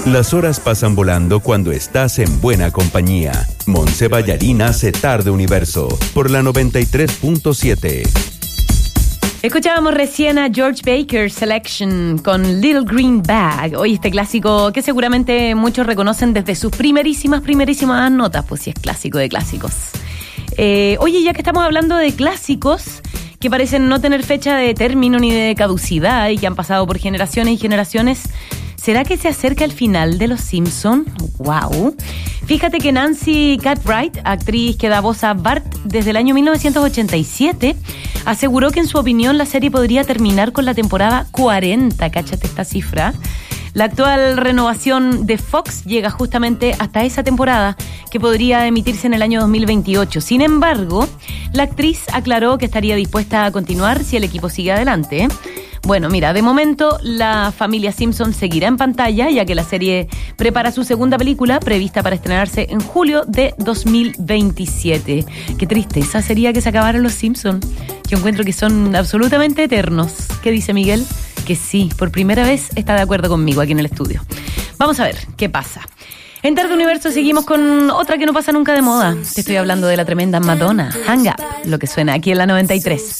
Las horas pasan volando cuando estás en buena compañía. Montse Ballarín hace Tarde Universo por la 93.7. Escuchábamos recién a George Baker Selection con Little Green Bag. Hoy este clásico que seguramente muchos reconocen desde sus primerísimas notas, pues sí es clásico de clásicos. Oye, ya que estamos hablando de clásicos que parecen no tener fecha de término ni de caducidad y que han pasado por generaciones y generaciones, ¿será que se acerca el final de Los Simpson? ¡Wow! Fíjate que Nancy Cartwright, actriz que da voz a Bart desde el año 1987, aseguró que en su opinión la serie podría terminar con la temporada 40. Cáchate esta cifra. La actual renovación de Fox llega justamente hasta esa temporada, que podría emitirse en el año 2028. Sin embargo, la actriz aclaró que estaría dispuesta a continuar si el equipo sigue adelante. Bueno, mira, de momento la familia Simpson seguirá en pantalla, ya que la serie prepara su segunda película, prevista para estrenarse en julio de 2027. Qué tristeza sería que se acabaran los Simpson. Yo encuentro que son absolutamente eternos. ¿Qué dice Miguel? Que sí, por primera vez está de acuerdo conmigo aquí en el estudio. Vamos a ver qué pasa. En Tarde Universo seguimos con otra que no pasa nunca de moda. Te estoy hablando de la tremenda Madonna, Hang Up, lo que suena aquí en la 93.